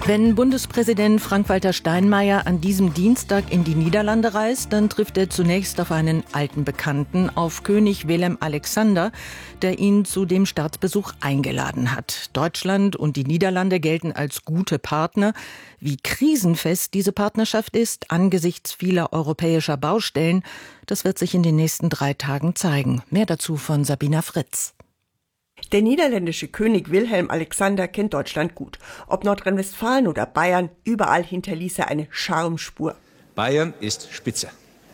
Wenn Bundespräsident Frank-Walter Steinmeier an diesem Dienstag in die Niederlande reist, dann trifft er zunächst auf einen alten Bekannten, auf König Willem-Alexander, der ihn zu dem Staatsbesuch eingeladen hat. Deutschland und die Niederlande gelten als gute Partner. Wie krisenfest diese Partnerschaft ist, angesichts vieler europäischer Baustellen, das wird sich in den nächsten 3 Tagen zeigen. Mehr dazu von Sabina Fritz. Der niederländische König Wilhelm Alexander kennt Deutschland gut. Ob Nordrhein-Westfalen oder Bayern, überall hinterließ er eine Schamspur. Bayern ist spitze.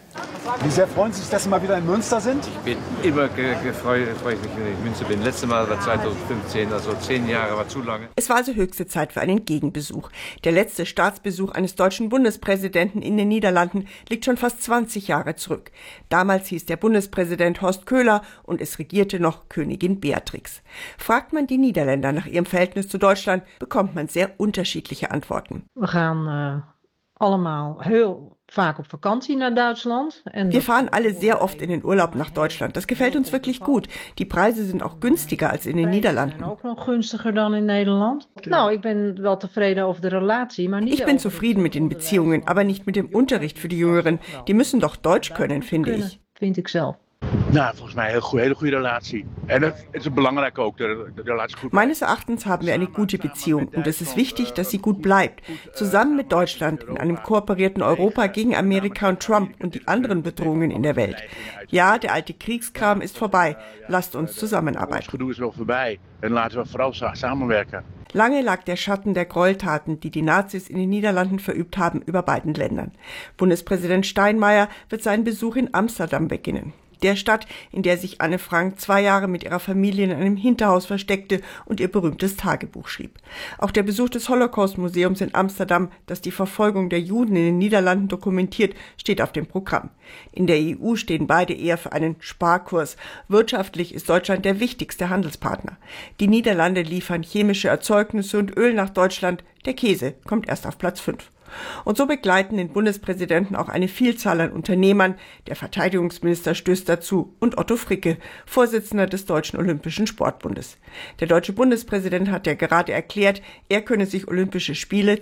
Wie sehr freuen Sie sich, dass Sie mal wieder in Münster sind? Ich bin immer gefreut, wenn ich in Münster bin. Letztes Mal war 2015, also 10 Jahre war zu lange. Es war also höchste Zeit für einen Gegenbesuch. Der letzte Staatsbesuch eines deutschen Bundespräsidenten in den Niederlanden liegt schon fast 20 Jahre zurück. Damals hieß der Bundespräsident Horst Köhler und es regierte noch Königin Beatrix. Fragt man die Niederländer nach ihrem Verhältnis zu Deutschland, bekommt man sehr unterschiedliche Antworten. Wir gaan allemaal heel vaak op vakantie naar Duitsland. Wir fahren alle sehr oft in den Urlaub nach Deutschland. Das gefällt uns wirklich gut. Die Preise sind auch günstiger als in den Niederlanden. Ook nog gunstiger dan in Nederland. Nou, ik ben wel tevreden over de relatie, maar niet. Ich bin zufrieden mit den Beziehungen, aber nicht mit dem Unterricht für die Jüngeren. Die müssen doch Deutsch können, finde ich. Vind ik zelf. Nou, volgens mij een hele goede relatie. En het is belangrijk ook, de relatie goed. Meines Erachtens haben wir eine gute Beziehung und es ist wichtig, dass sie gut bleibt. Zusammen mit Deutschland in einem kooperierten Europa gegen Amerika und Trump und die anderen Bedrohungen in der Welt. Ja, der alte Kriegskram ist vorbei. Lasst uns zusammenarbeiten. Het gedoe is wel voorbij en laten we vooral samenwerken. Lange lag der Schatten der Gräueltaten, die die Nazis in den Niederlanden verübt haben, über beiden Ländern. Bundespräsident Steinmeier wird seinen Besuch in Amsterdam beginnen. Der Stadt, in der sich Anne Frank 2 Jahre mit ihrer Familie in einem Hinterhaus versteckte und ihr berühmtes Tagebuch schrieb. Auch der Besuch des Holocaust-Museums in Amsterdam, das die Verfolgung der Juden in den Niederlanden dokumentiert, steht auf dem Programm. In der EU stehen beide eher für einen Sparkurs. Wirtschaftlich ist Deutschland der wichtigste Handelspartner. Die Niederlande liefern chemische Erzeugnisse und Öl nach Deutschland. Der Käse kommt erst auf Platz 5. Und so begleiten den Bundespräsidenten auch eine Vielzahl an Unternehmern. Der Verteidigungsminister stößt dazu und Otto Fricke, Vorsitzender des Deutschen Olympischen Sportbundes. Der deutsche Bundespräsident hat ja gerade erklärt, er könne sich Olympische Spiele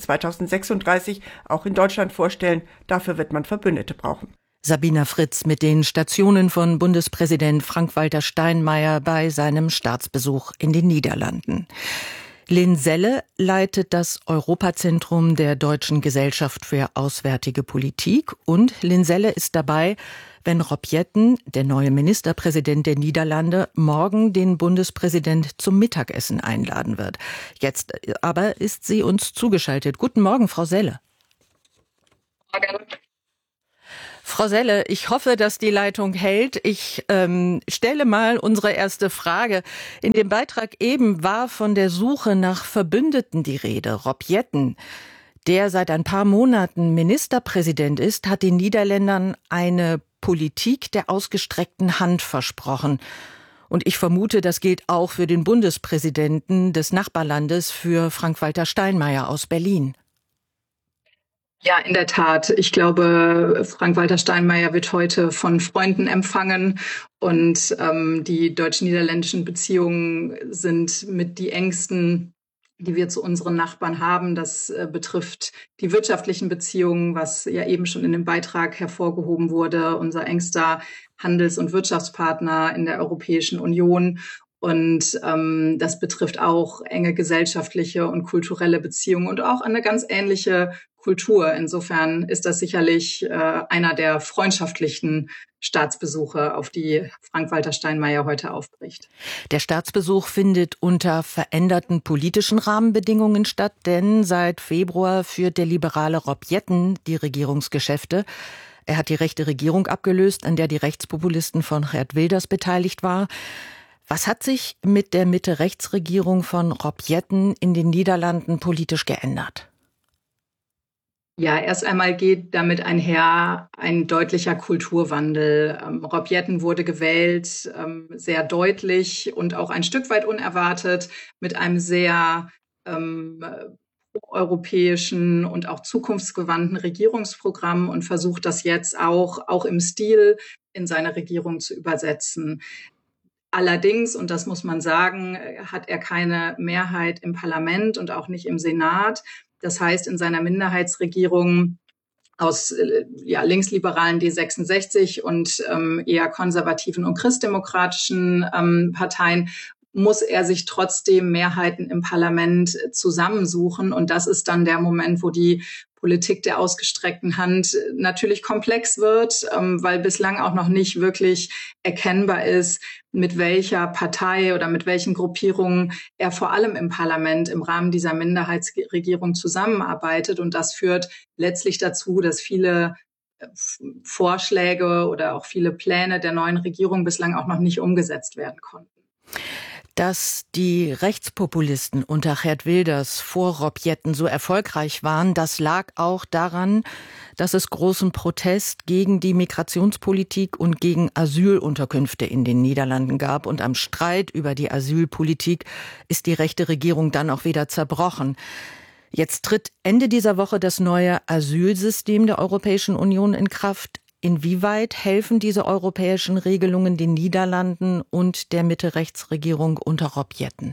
2036 auch in Deutschland vorstellen. Dafür wird man Verbündete brauchen. Sabina Fritz mit den Stationen von Bundespräsident Frank-Walter Steinmeier bei seinem Staatsbesuch in den Niederlanden. Lynn Selle leitet das Europazentrum der Deutschen Gesellschaft für Auswärtige Politik und Lynn Selle ist dabei, wenn Rob Jetten, der neue Ministerpräsident der Niederlande, morgen den Bundespräsident zum Mittagessen einladen wird. Jetzt aber ist sie uns zugeschaltet. Guten Morgen, Frau Selle. Morgen. Frau Selle, ich hoffe, dass die Leitung hält. Ich stelle mal unsere erste Frage. In dem Beitrag eben war von der Suche nach Verbündeten die Rede. Rob Jetten, der seit ein paar Monaten Ministerpräsident ist, hat den Niederländern eine Politik der ausgestreckten Hand versprochen. Und ich vermute, das gilt auch für den Bundespräsidenten des Nachbarlandes, für Frank-Walter Steinmeier aus Berlin. Ja, in der Tat. Ich glaube, Frank-Walter Steinmeier wird heute von Freunden empfangen und die deutsch-niederländischen Beziehungen sind mit die engsten, die wir zu unseren Nachbarn haben. Das betrifft die wirtschaftlichen Beziehungen, was ja eben schon in dem Beitrag hervorgehoben wurde, unser engster Handels- und Wirtschaftspartner in der Europäischen Union. Und das betrifft auch enge gesellschaftliche und kulturelle Beziehungen und auch eine ganz ähnliche Kultur. Insofern ist das sicherlich einer der freundschaftlichen Staatsbesuche, auf die Frank-Walter Steinmeier heute aufbricht. Der Staatsbesuch findet unter veränderten politischen Rahmenbedingungen statt, denn seit Februar führt der liberale Rob Jetten die Regierungsgeschäfte. Er hat die rechte Regierung abgelöst, an der die Rechtspopulisten von Geert Wilders beteiligt waren. Was hat sich mit der Mitte-Rechts-Regierung von Rob Jetten in den Niederlanden politisch geändert? Ja, erst einmal geht damit einher ein deutlicher Kulturwandel. Rob Jetten wurde gewählt, sehr deutlich und auch ein Stück weit unerwartet, mit einem sehr europäischen und auch zukunftsgewandten Regierungsprogramm und versucht das jetzt auch im Stil in seine Regierung zu übersetzen. Allerdings, und das muss man sagen, hat er keine Mehrheit im Parlament und auch nicht im Senat. Das heißt, in seiner Minderheitsregierung aus linksliberalen D66 und eher konservativen und christdemokratischen Parteien muss er sich trotzdem Mehrheiten im Parlament zusammensuchen. Und das ist dann der Moment, wo die Politik der ausgestreckten Hand natürlich komplex wird, weil bislang auch noch nicht wirklich erkennbar ist, mit welcher Partei oder mit welchen Gruppierungen er vor allem im Parlament im Rahmen dieser Minderheitsregierung zusammenarbeitet. Und das führt letztlich dazu, dass viele Vorschläge oder auch viele Pläne der neuen Regierung bislang auch noch nicht umgesetzt werden konnten. Dass die Rechtspopulisten unter Geert Wilders vor Rob Jetten so erfolgreich waren, das lag auch daran, dass es großen Protest gegen die Migrationspolitik und gegen Asylunterkünfte in den Niederlanden gab. Und am Streit über die Asylpolitik ist die rechte Regierung dann auch wieder zerbrochen. Jetzt tritt Ende dieser Woche das neue Asylsystem der Europäischen Union in Kraft. Inwieweit helfen diese europäischen Regelungen den Niederlanden und der Mitte-Rechts-Regierung unter Rob Jetten?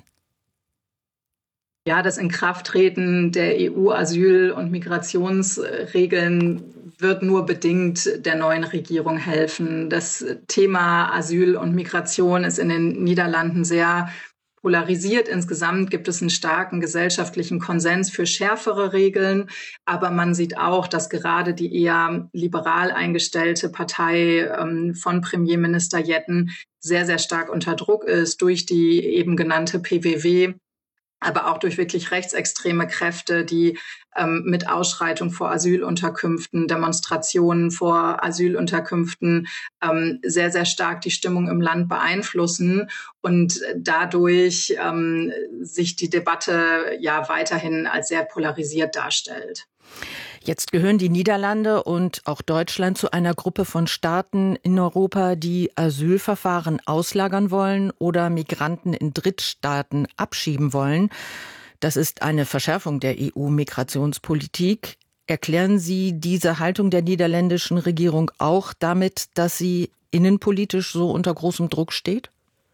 Ja, das Inkrafttreten der EU-Asyl- und Migrationsregeln wird nur bedingt der neuen Regierung helfen. Das Thema Asyl und Migration ist in den Niederlanden sehr polarisiert. Insgesamt gibt es einen starken gesellschaftlichen Konsens für schärfere Regeln. Aber man sieht auch, dass gerade die eher liberal eingestellte Partei von Premierminister Jetten sehr, sehr stark unter Druck ist durch die eben genannte PVV, aber auch durch wirklich rechtsextreme Kräfte, die mit Ausschreitung vor Asylunterkünften, Demonstrationen vor Asylunterkünften sehr, sehr stark die Stimmung im Land beeinflussen und dadurch sich die Debatte ja weiterhin als sehr polarisiert darstellt. Jetzt gehören die Niederlande und auch Deutschland zu einer Gruppe von Staaten in Europa, die Asylverfahren auslagern wollen oder Migranten in Drittstaaten abschieben wollen. Das ist eine Verschärfung der EU-Migrationspolitik. Erklären Sie diese Haltung der niederländischen Regierung auch damit, dass sie innenpolitisch so unter großem Druck steht?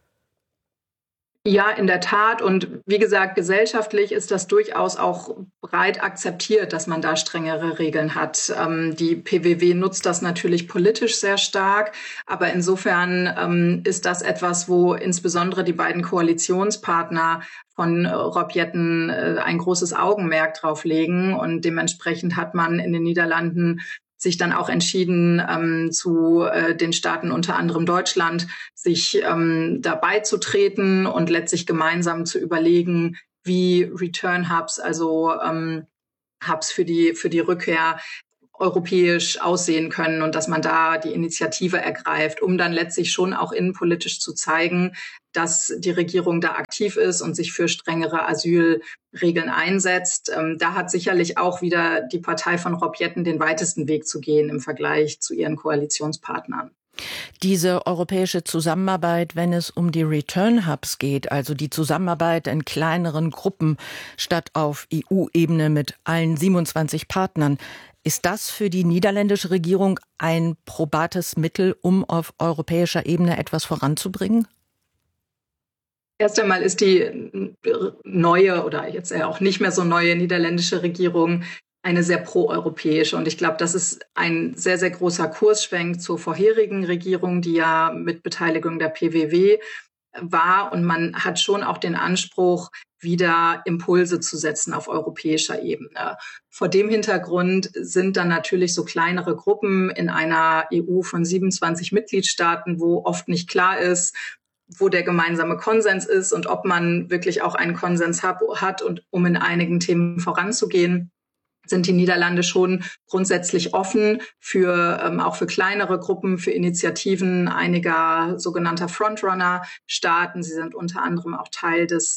Ja, in der Tat. Und wie gesagt, gesellschaftlich ist das durchaus auch breit akzeptiert, dass man da strengere Regeln hat. Die PVV nutzt das natürlich politisch sehr stark. Aber insofern ist das etwas, wo insbesondere die beiden Koalitionspartner von Rob Jetten ein großes Augenmerk drauf legen. Und dementsprechend hat man in den Niederlanden sich dann auch entschieden, zu den Staaten, unter anderem Deutschland, sich dabei zu treten und letztlich gemeinsam zu überlegen, wie Return Hubs, also Hubs für die Rückkehr, europäisch aussehen können und dass man da die Initiative ergreift, um dann letztlich schon auch innenpolitisch zu zeigen, dass die Regierung da aktiv ist und sich für strengere Asylregeln einsetzt. Da hat sicherlich auch wieder die Partei von Rob Jetten den weitesten Weg zu gehen im Vergleich zu ihren Koalitionspartnern. Diese europäische Zusammenarbeit, wenn es um die Return Hubs geht, also die Zusammenarbeit in kleineren Gruppen statt auf EU-Ebene mit allen 27 Partnern, ist das für die niederländische Regierung ein probates Mittel, um auf europäischer Ebene etwas voranzubringen? Erst einmal ist die neue oder jetzt auch nicht mehr so neue niederländische Regierung eine sehr proeuropäische. Und ich glaube, das ist ein sehr, sehr großer Kursschwenk zur vorherigen Regierung, die ja mit Beteiligung der PVV war. Und man hat schon auch den Anspruch, wieder Impulse zu setzen auf europäischer Ebene. Vor dem Hintergrund sind dann natürlich so kleinere Gruppen in einer EU von 27 Mitgliedstaaten, wo oft nicht klar ist, wo der gemeinsame Konsens ist und ob man wirklich auch einen Konsens hat und um in einigen Themen voranzugehen, sind die Niederlande schon grundsätzlich offen für auch für kleinere Gruppen, für Initiativen einiger sogenannter Frontrunner-Staaten. Sie sind unter anderem auch Teil des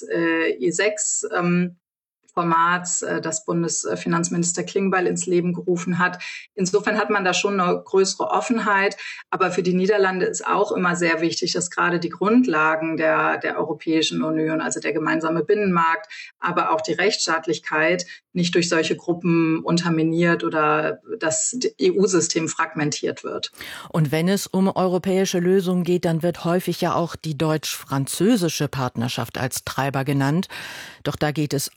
E6 Formats, das Bundesfinanzminister Klingbeil ins Leben gerufen hat. Insofern hat man da schon eine größere Offenheit. Aber für die Niederlande ist auch immer sehr wichtig, dass gerade die Grundlagen der Europäischen Union, also der gemeinsame Binnenmarkt, aber auch die Rechtsstaatlichkeit nicht durch solche Gruppen unterminiert oder das EU-System fragmentiert wird. Und wenn es um europäische Lösungen geht, dann wird häufig ja auch die deutsch-französische Partnerschaft als Treiber genannt. Doch da geht es auch oft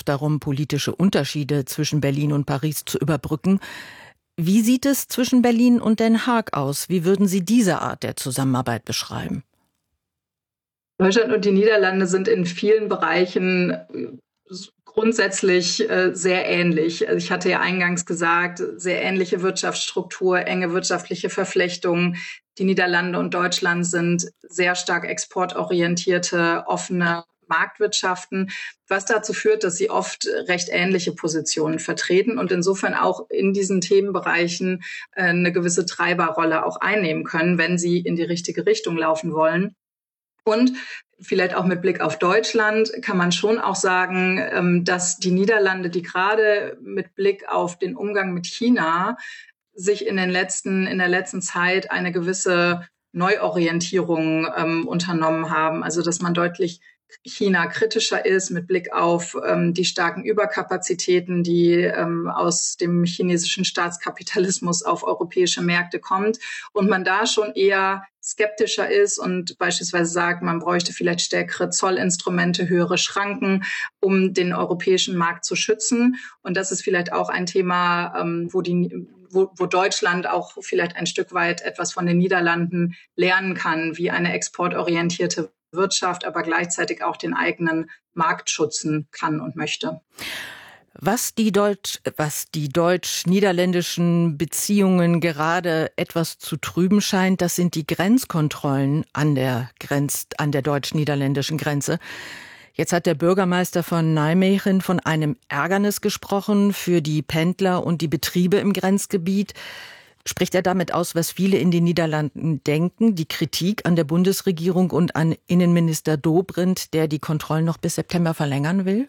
oft darum, politische Unterschiede zwischen Berlin und Paris zu überbrücken. Wie sieht es zwischen Berlin und Den Haag aus? Wie würden Sie diese Art der Zusammenarbeit beschreiben? Deutschland und die Niederlande sind in vielen Bereichen grundsätzlich sehr ähnlich. Also ich hatte ja eingangs gesagt, sehr ähnliche Wirtschaftsstruktur, enge wirtschaftliche Verflechtungen. Die Niederlande und Deutschland sind sehr stark exportorientierte, offene Marktwirtschaften, was dazu führt, dass sie oft recht ähnliche Positionen vertreten und insofern auch in diesen Themenbereichen eine gewisse Treiberrolle auch einnehmen können, wenn sie in die richtige Richtung laufen wollen. Und vielleicht auch mit Blick auf Deutschland kann man schon auch sagen, dass die Niederlande, die gerade mit Blick auf den Umgang mit China sich in der letzten Zeit eine gewisse Neuorientierung unternommen haben. Also dass man deutlich China kritischer ist mit Blick auf die starken Überkapazitäten, die aus dem chinesischen Staatskapitalismus auf europäische Märkte kommt und man da schon eher skeptischer ist und beispielsweise sagt, man bräuchte vielleicht stärkere Zollinstrumente, höhere Schranken, um den europäischen Markt zu schützen. Und das ist vielleicht auch ein Thema, wo Deutschland auch vielleicht ein Stück weit etwas von den Niederlanden lernen kann, wie eine exportorientierte Wirtschaft, aber gleichzeitig auch den eigenen Markt schützen kann und möchte. Was die deutsch-niederländischen Beziehungen gerade etwas zu trüben scheint, das sind die Grenzkontrollen an der deutsch-niederländischen Grenze. Jetzt hat der Bürgermeister von Nijmegen von einem Ärgernis gesprochen für die Pendler und die Betriebe im Grenzgebiet. Spricht er damit aus, was viele in den Niederlanden denken, die Kritik an der Bundesregierung und an Innenminister Dobrindt, der die Kontrollen noch bis September verlängern will?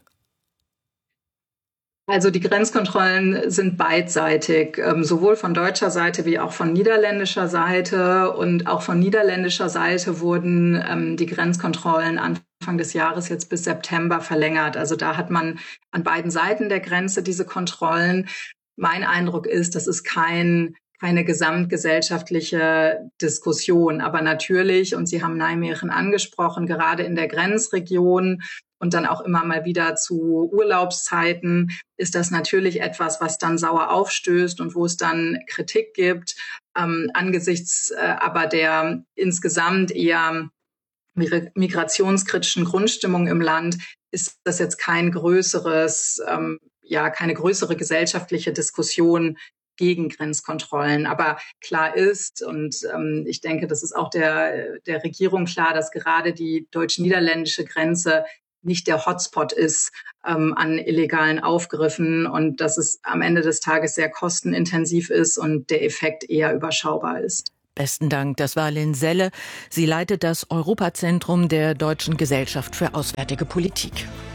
Also die Grenzkontrollen sind beidseitig, sowohl von deutscher Seite wie auch von niederländischer Seite. Und auch von niederländischer Seite wurden die Grenzkontrollen Anfang des Jahres jetzt bis September verlängert. Also da hat man an beiden Seiten der Grenze diese Kontrollen. Mein Eindruck ist, das ist keine gesamtgesellschaftliche Diskussion. Aber natürlich, und Sie haben Nijmegen angesprochen, gerade in der Grenzregion und dann auch immer mal wieder zu Urlaubszeiten ist das natürlich etwas, was dann sauer aufstößt und wo es dann Kritik gibt. Angesichts aber der insgesamt eher migrationskritischen Grundstimmung im Land ist das jetzt keine größere gesellschaftliche Diskussion gegen Grenzkontrollen. Aber klar ist, und ich denke, das ist auch der Regierung klar, dass gerade die deutsch-niederländische Grenze nicht der Hotspot ist an illegalen Aufgriffen und dass es am Ende des Tages sehr kostenintensiv ist und der Effekt eher überschaubar ist. Besten Dank, das war Lynn Selle. Sie leitet das Europazentrum der Deutschen Gesellschaft für Auswärtige Politik.